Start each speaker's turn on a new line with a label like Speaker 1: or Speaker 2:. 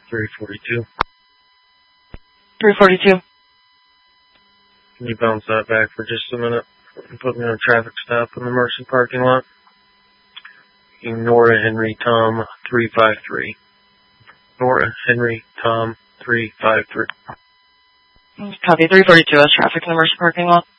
Speaker 1: 342.
Speaker 2: 342.
Speaker 1: Can you bounce that back for just a minute and put me on a traffic stop in the Mercy parking lot? Nora Henry Tom 353. Nora Henry Tom 353.
Speaker 2: Copy. 342 has traffic in the Mercy parking lot.